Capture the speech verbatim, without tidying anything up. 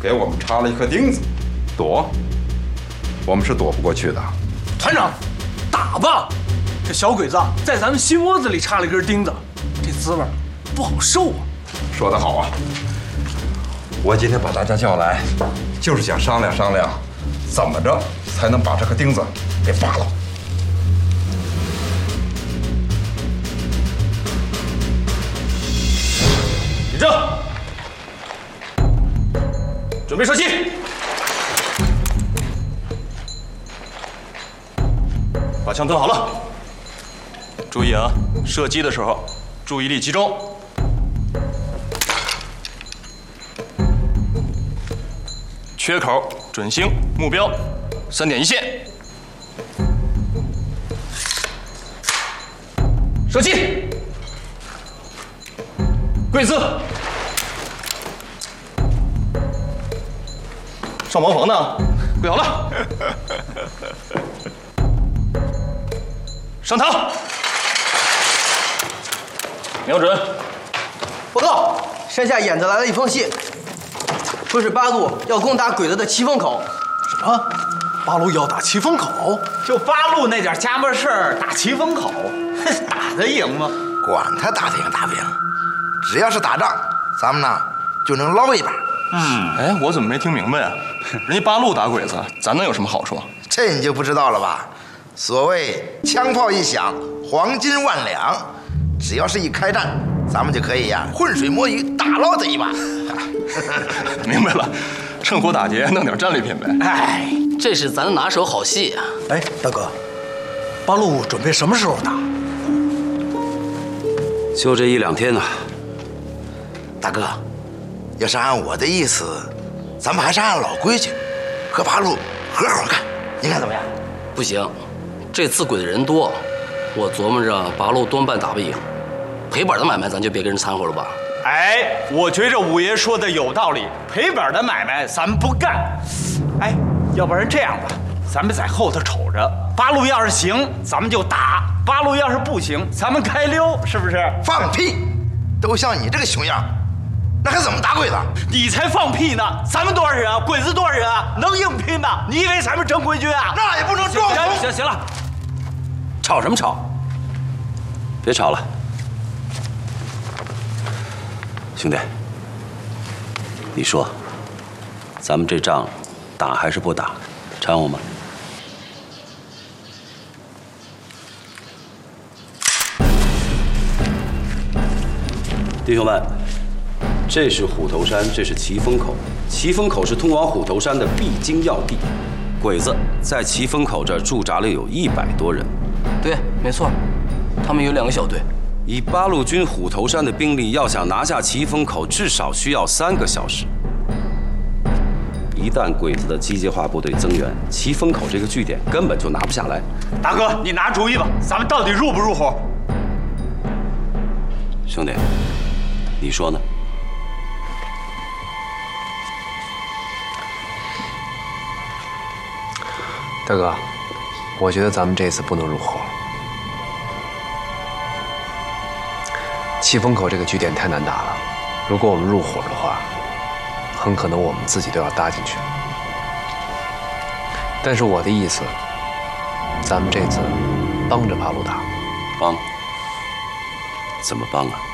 给我们插了一颗钉子，躲，我们是躲不过去的。 团长，打吧！这小鬼子在咱们心窝子里插了一根钉子，这滋味不好受啊。 说得好啊！我今天把大家叫来，就是想商量商量，怎么着才能把这颗钉子给拔了。 立正，准备射击。把枪蹲好了，注意啊！射击的时候注意力集中。缺口准星，目标三点一线。射击，跪姿。上茅房呢，跪好了。上膛，瞄准。 报告，山下眼子来了一封信，说是八路要攻打鬼子的奇峰口。 什么？八路要打奇峰口？ 就八路那点家伙事儿，打奇峰口，打得赢吗？ 管他打得赢打不赢，只要是打仗，咱们呢就能捞一把。 嗯，哎，我怎么没听明白啊？人家八路打鬼子，咱能有什么好处？ 这你就不知道了吧？所谓枪炮一响，黄金万两，只要是一开战，咱们就可以呀浑水摸鱼，大捞他一把。 明白了，趁火打劫，弄点战利品呗。 哎， 这是咱的拿手好戏啊！ 哎，大哥，八路准备什么时候打？ 就这一两天呢。 大哥，要是按我的意思，咱们还是按老规矩，和八路合伙干，你看怎么样？ 不行，这次鬼的人多，我琢磨着八路多半打不赢，赔本的买卖咱就别跟人掺和了吧。 哎，我觉着五爷说的有道理，赔本的买卖咱们不干。哎，要不然这样吧，咱们在后头瞅着，八路要是行，咱们就打；八路要是不行，咱们开溜，是不是？ 放屁！都像你这个熊样，那还怎么打鬼子？ 你才放屁呢！咱们多少人啊？鬼子多少人啊？能硬拼吗？你以为咱们正规军啊？ 那也不能装行疯。 行行了， 吵什么吵？别吵了，兄弟，你说，咱们这仗打还是不打？掺和吗？弟兄们，这是虎头山，这是奇峰口。奇峰口是通往虎头山的必经要地，鬼子在奇峰口这儿驻扎了有一百多人。 对，没错，他们有两个小队。 以八路军虎头山的兵力，要想拿下奇峰口，至少需要三个小时。一旦鬼子的机械化部队增援，奇峰口这个据点根本就拿不下来。 大哥，你拿主意吧，咱们到底入不入伙？ 兄弟，你说呢？ 大哥，我觉得咱们这次不能入伙。七峰口这个据点太难打了，如果我们入伙的话，很可能我们自己都要搭进去。但是我的意思，咱们这次帮着八路打。 帮？怎么帮啊？